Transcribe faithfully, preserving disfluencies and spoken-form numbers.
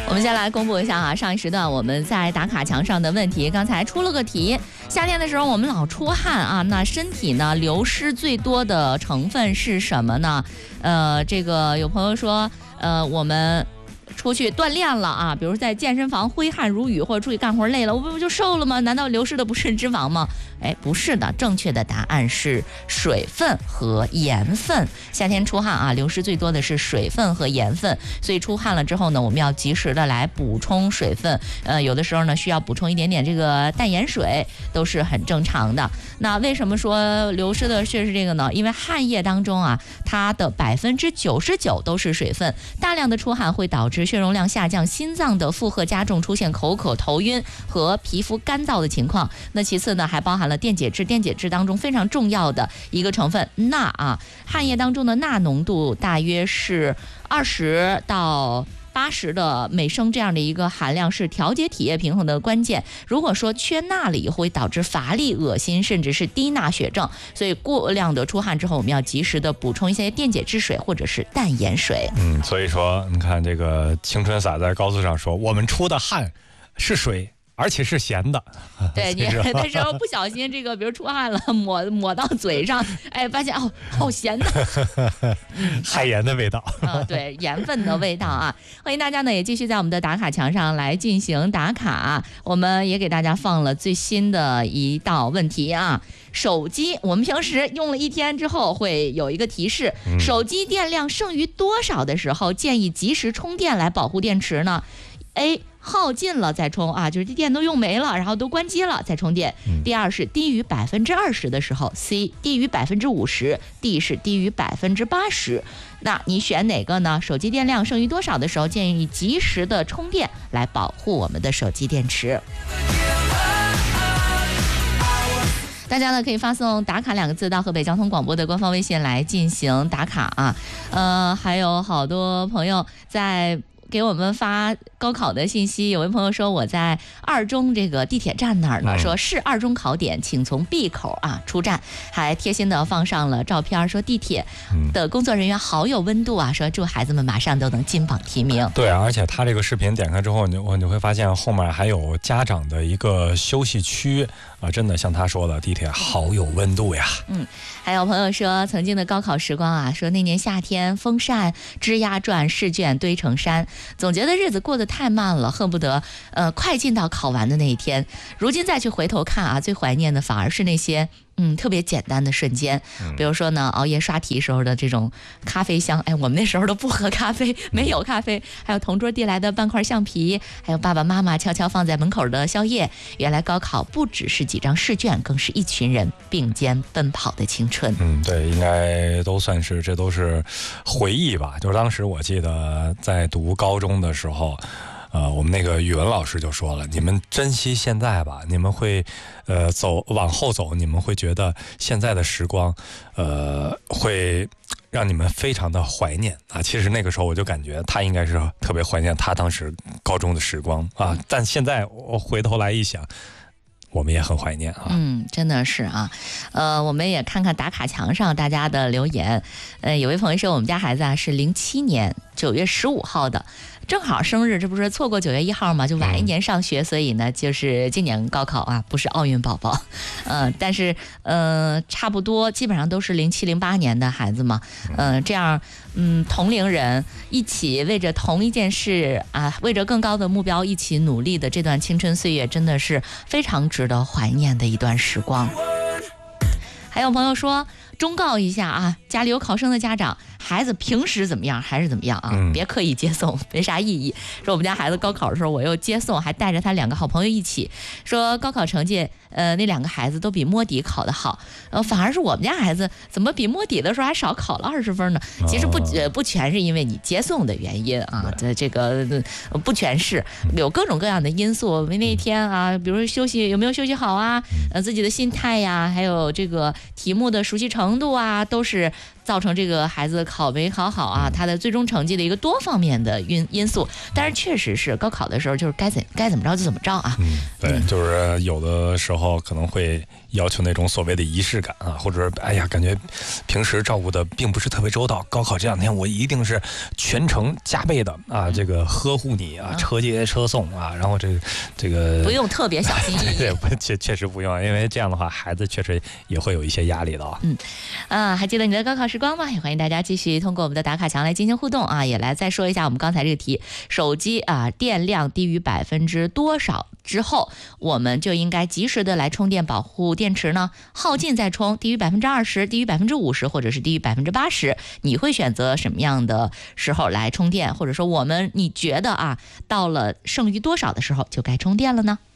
我们先来公布一下啊，上一时段我们在打卡墙上的问题，刚才出了个题，夏天的时候我们老出汗啊，那身体呢流失最多的成分是什么呢？呃，这个有朋友说，呃，我们出去锻炼了啊，比如在健身房挥汗如雨，或者出去干活累了，我不就瘦了吗？难道流失的不是脂肪吗？哎，不是的，正确的答案是水分和盐分。夏天出汗啊，流失最多的是水分和盐分，所以出汗了之后呢，我们要及时的来补充水分。呃，有的时候呢，需要补充一点点这个淡盐水，都是很正常的。那为什么说流失的却是这个呢？因为汗液当中啊，它的百分之九十九都是水分，大量的出汗会导致血容量下降，心脏的负荷加重，出现口渴、头晕和皮肤干燥的情况。那其次呢，还包含了电解质，电解质当中非常重要的一个成分钠啊，汗液当中的钠浓度大约是二十到八十的每升，这样的一个含量是调节体液平衡的关键。如果说缺钠了以后，会导致乏力、恶心，甚至是低钠血症。所以过量的出汗之后，我们要及时的补充一些电解质水或者是淡盐水。 嗯，所以说你看这个青春洒在高速上说，我们出的汗是水。而且是咸的， 对你那时候不小心这个，比如出汗了，抹抹到嘴上，哎，发现哦，好咸的， 海盐的味道啊，对，盐分的味道啊！欢迎大家呢也继续在我们的打卡墙上来进行打卡，我们也给大家放了最新的一道问题啊。手机我们平时用了一天之后会有一个提示， 嗯、 手机电量剩余多少的时候建议及时充电来保护电池呢 ？A耗尽了再充啊，就是这电都用没了，然后都关机了再充电。 嗯、 第二是低于百分之二十的时候 ，C 低于百分之五十 ，D 是低于百分之八十。那你选哪个呢？手机电量剩余多少的时候，建议及时的充电来保护我们的手机电池。大家呢可以发送打卡两个字到河北交通广播的官方微信来进行打卡啊。呃，还有好多朋友在给我们发高考的信息，有位朋友说我在二中这个地铁站那儿呢，说是二中考点，请从 B 口啊出站，还贴心的放上了照片，说地铁的工作人员好有温度啊，说祝孩子们马上都能金榜题名。 对啊，而且他这个视频点开之后，你你会发现后面还有家长的一个休息区啊，真的像他说的，地铁好有温度呀。 嗯，还有朋友说曾经的高考时光啊，说那年夏天风扇吱呀转，试卷堆成山。总觉得日子过得太慢了，恨不得呃快进到考完的那一天。如今再去回头看啊，最怀念的反而是那些嗯特别简单的瞬间。比如说呢，熬夜刷题时候的这种咖啡香，哎，我们那时候都不喝咖啡，没有咖啡，还有同桌递来的半块橡皮，还有爸爸妈妈悄悄放在门口的宵夜。原来高考不只是几张试卷，更是一群人并肩奔跑的青春。 嗯，对，应该都算是，这都是回忆吧。就是当时我记得在读高中的时候，呃，我们那个语文老师就说了，你们珍惜现在吧，你们会，呃，走往后走，你们会觉得现在的时光，呃，会让你们非常的怀念啊。其实那个时候我就感觉他应该是特别怀念他当时高中的时光啊，但现在我回头来一想，我们也很怀念啊。 嗯，真的是啊，呃，我们也看看打卡墙上大家的留言。呃，有位朋友说，我们家孩子啊是零七年九月十五号的，正好生日，这不是错过九月一号嘛，就晚一年上学，嗯、所以呢，就是今年高考啊，不是奥运宝宝，呃，但是呃，差不多基本上都是零七零八年的孩子嘛，嗯、呃，这样，嗯，同龄人一起为着同一件事啊，为着更高的目标一起努力的这段青春岁月，真的是非常值得怀念的一段时光。还有朋友说，忠告一下啊，家里有考生的家长，孩子平时怎么样还是怎么样啊，嗯、别刻意接送，没啥意义。说我们家孩子高考的时候，我又接送，还带着他两个好朋友一起。说高考成绩，呃，那两个孩子都比摸底考得好，呃，反而是我们家孩子怎么比摸底的时候还少考了二十分呢？其实不、呃、不全是因为你接送的原因啊，这这个不全是，有各种各样的因素。那一天啊，比如休息有没有休息好啊，呃，自己的心态呀，还有这个题目的熟悉程度啊，都是造成这个孩子考没考好啊，他的最终成绩的一个多方面的因因素。但是确实是高考的时候，就是该怎该怎么着就怎么着啊。 嗯，对，就是有的时候可能会要求那种所谓的仪式感啊，或者是哎呀，感觉平时照顾的并不是特别周到，高考这两天我一定是全程加倍的啊，这个呵护你啊，车接车送啊，然后这个这个不用特别小心翼翼。 对，确确实不用，因为这样的话，孩子确实也会有一些压力的啊。 嗯，啊，还记得你的高考时光吗？也欢迎大家继续通过我们的打卡墙来进行互动啊，也来再说一下我们刚才这个题：手机啊电量低于百分之多少之后，我们就应该及时的来充电，保护电池呢？耗尽再充，低于百分之二十，低于百分之五十，或者是低于百分之八十，你会选择什么样的时候来充电？或者说我们你觉得啊，到了剩余多少的时候就该充电了呢？